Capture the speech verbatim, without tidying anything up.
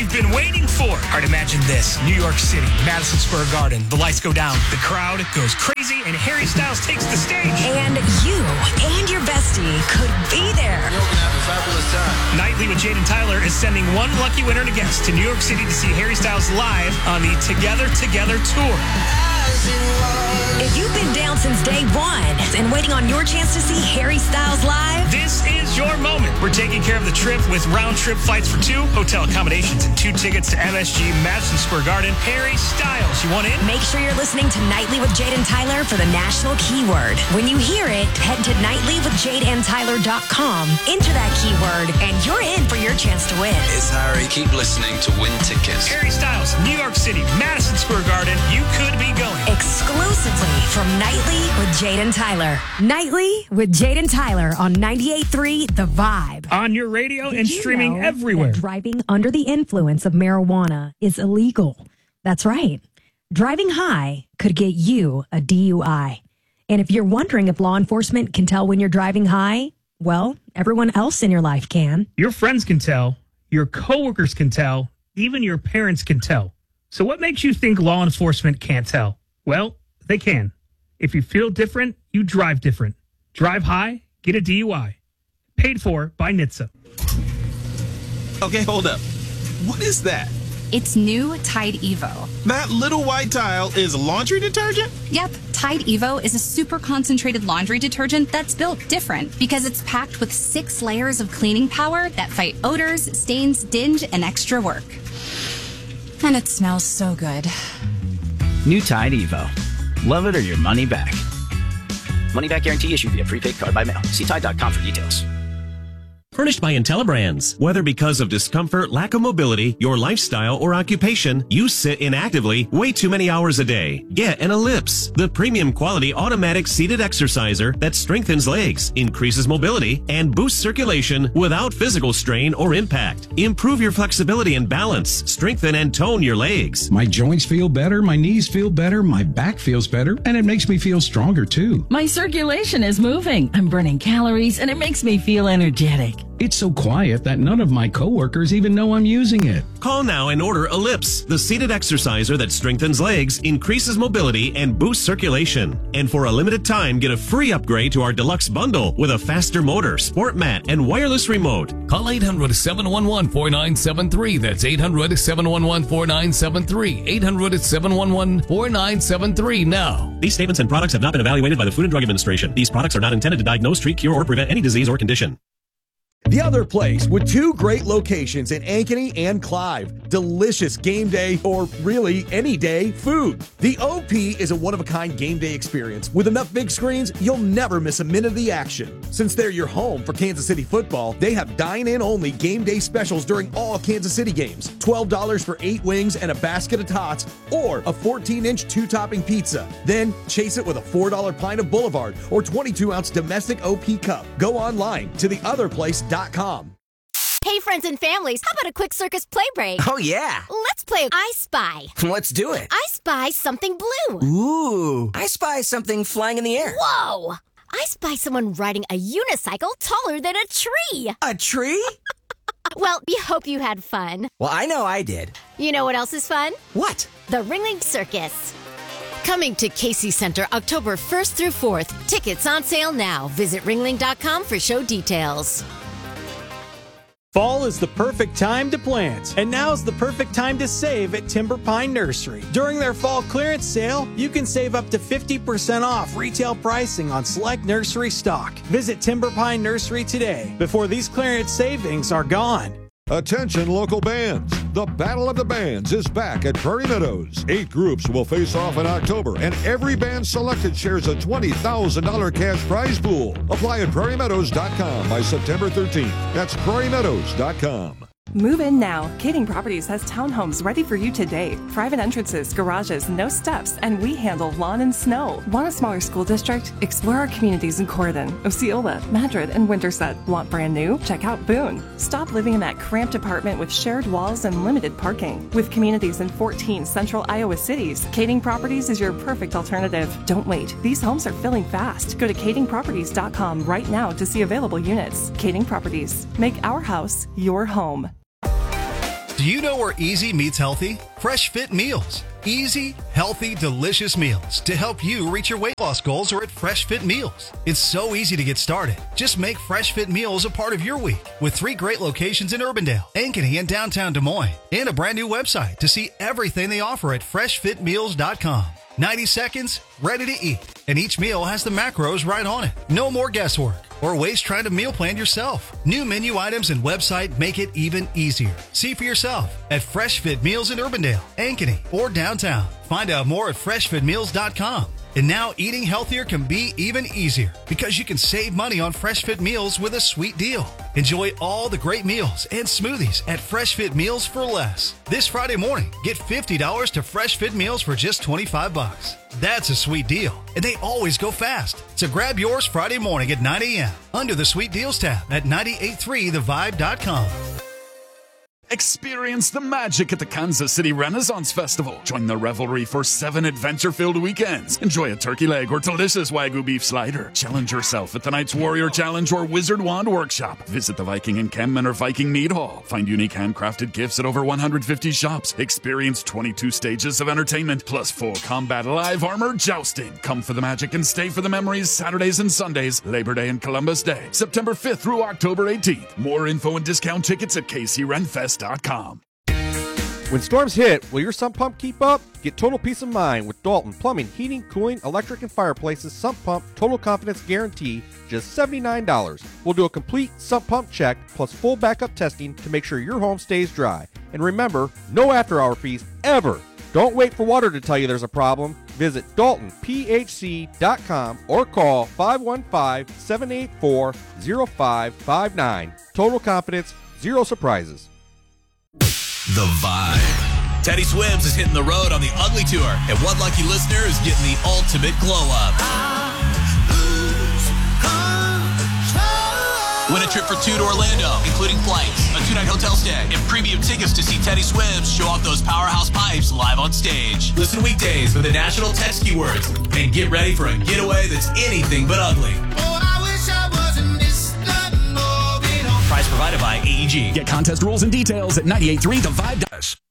you've been waiting for. All right, imagine this. New York City, Madison Square Garden. The lights go down. The crowd goes crazy, and Harry Styles takes the stage. And you and your bestie could be there. You're going to have a fabulous time. Nightly with Jade and Tyler is sending one lucky winner and a guest to New York City to see Harry Styles live on the Together Together tour. If you've been down since day one and waiting on your chance to see Harry Styles live, this is your moment. We're taking care of the trip with round-trip flights for two, hotel accommodations, and two tickets to M S G Madison Square Garden. Harry Styles, you want in? Make sure you're listening to Nightly with Jade and Tyler for the national keyword. When you hear it, head to nightly with jade and tyler dot com, enter that keyword, and you're in for your chance to win. It's Harry. Keep listening to win tickets. Harry Styles, New York City, Madison Square Garden. You could be going. Exclusively from Nightly with Jade and Tyler. Nightly with Jade and Tyler on ninety-eight point three The Vibe. On your radio Did and you streaming know everywhere. that driving under the influence of marijuana is illegal? That's right. Driving high could get you a D U I. And if you're wondering if law enforcement can tell when you're driving high, well, everyone else in your life can. Your friends can tell. Your coworkers can tell. Even your parents can tell. So what makes you think law enforcement can't tell? Well, they can. If you feel different, you drive different. Drive high, get a D U I. Paid for by N H T S A. Okay, hold up. What is that? It's new Tide Evo. That little white tile is laundry detergent? Yep, Tide Evo is a super concentrated laundry detergent that's built different because it's packed with six layers of cleaning power that fight odors, stains, dinge, and extra work. And it smells so good. New Tide Evo. Love it or your money back. Money back guarantee issued via prepaid card by mail. See Tide dot com for details. Furnished by IntelliBrands. Whether because of discomfort, lack of mobility, your lifestyle, or occupation, you sit inactively way too many hours a day. Get an Ellipse, the premium quality automatic seated exerciser that strengthens legs, increases mobility, and boosts circulation without physical strain or impact. Improve your flexibility and balance, strengthen and tone your legs. My joints feel better, my knees feel better, my back feels better, and it makes me feel stronger too. My circulation is moving. I'm burning calories, and it makes me feel energetic. It's so quiet that none of my coworkers even know I'm using it. Call now and order Ellipse, the seated exerciser that strengthens legs, increases mobility, and boosts circulation. And for a limited time, get a free upgrade to our deluxe bundle with a faster motor, sport mat, and wireless remote. Call eight hundred, seven one one, four nine seven three. That's eight hundred, seven one one, four nine seven three. eight hundred, seven one one, four nine seven three now. These statements and products have not been evaluated by the Food and Drug Administration. These products are not intended to diagnose, treat, cure, or prevent any disease or condition. The Other Place, with two great locations in Ankeny and Clive. Delicious game day, or really any day, food. The O P is a one-of-a-kind game day experience. With enough big screens, you'll never miss a minute of the action. Since they're your home for Kansas City football, they have dine-in-only game day specials during all Kansas City games. twelve dollars for eight wings and a basket of tots, or a fourteen-inch two-topping pizza. Then chase it with a four dollar pint of Boulevard or twenty-two ounce domestic O P cup. Go online to the other place dot com. Hey, friends and families, how about a quick circus play break? Oh, yeah. Let's play I Spy. Let's do it. I spy something blue. Ooh. I spy something flying in the air. Whoa. I spy someone riding a unicycle taller than a tree. A tree? Well, we hope you had fun. Well, I know I did. You know what else is fun? What? The Ringling Circus. Coming to Casey Center October first through fourth. Tickets on sale now. Visit ringling dot com for show details. Fall is the perfect time to plant, and now's the perfect time to save at Timber Pine Nursery. During their fall clearance sale, you can save up to fifty percent off retail pricing on select nursery stock. Visit Timber Pine Nursery today before these clearance savings are gone. Attention local bands. The Battle of the Bands is back at Prairie Meadows. Eight groups will face off in October, and every band selected shares a twenty thousand dollars cash prize pool. Apply at prairie meadows dot com by September thirteenth. That's prairie meadows dot com. Move in now. Kading Properties has townhomes ready for you today. Private entrances, garages, no steps, and we handle lawn and snow. Want a smaller school district? Explore our communities in Corydon, Osceola, Madrid, and Winterset. Want brand new? Check out Boone. Stop living in that cramped apartment with shared walls and limited parking. With communities in fourteen central Iowa cities, Kading Properties is your perfect alternative. Don't wait. These homes are filling fast. Go to kading properties dot com right now to see available units. Kading Properties. Make our house your home. Do you know where easy meets healthy? Fresh Fit Meals. Easy, healthy, delicious meals to help you reach your weight loss goals are at Fresh Fit Meals. It's so easy to get started. Just make Fresh Fit Meals a part of your week with three great locations in Urbandale, Ankeny, and downtown Des Moines, and a brand new website to see everything they offer at fresh fit meals dot com. ninety seconds, ready to eat, and each meal has the macros right on it. No more guesswork or waste trying to meal plan yourself. New menu items and website make it even easier. See for yourself at Fresh Fit Meals in Urbandale, Ankeny, or downtown. Find out more at fresh fit meals dot com. And now eating healthier can be even easier because you can save money on Fresh Fit Meals with a sweet deal. Enjoy all the great meals and smoothies at Fresh Fit Meals for less. This Friday morning, get fifty dollars to Fresh Fit Meals for just twenty-five bucks. That's a sweet deal, and they always go fast. So grab yours Friday morning at nine a.m. under the Sweet Deals tab at nine eight three the vibe dot com. Experience the magic at the Kansas City Renaissance Festival. Join the revelry for seven adventure-filled weekends. Enjoy a turkey leg or delicious Wagyu beef slider. Challenge yourself at the Knights Warrior Challenge or Wizard Wand Workshop. Visit the Viking Encampment or Viking Mead Hall. Find unique handcrafted gifts at over one hundred fifty shops. Experience twenty-two stages of entertainment, plus full combat live armor jousting. Come for the magic and stay for the memories Saturdays and Sundays, Labor Day and Columbus Day, September fifth through October eighteenth. More info and discount tickets at K C Ren Fest dot com. When storms hit, will your sump pump keep up? Get total peace of mind with Dalton Plumbing, Heating, Cooling, Electric, and Fireplaces Sump Pump Total Confidence Guarantee, just seventy-nine dollars. We'll do a complete sump pump check plus full backup testing to make sure your home stays dry. And remember, no after-hour fees ever. Don't wait for water to tell you there's a problem. Visit Dalton P H C dot com or call five one five, seven eight four, zero five five nine. Total confidence, zero surprises. The Vibe. Teddy Swims is hitting the road on the Ugly Tour, and one lucky listener is getting the ultimate glow up. Win a trip for two to Orlando, including flights, a two-night hotel stay, and premium tickets to see Teddy Swims show off those powerhouse pipes live on stage. Listen weekdays for the national text keywords, and get ready for a getaway that's anything but ugly. Prize provided by A E G. Get contest rules and details at ninety-eight point three the vibe.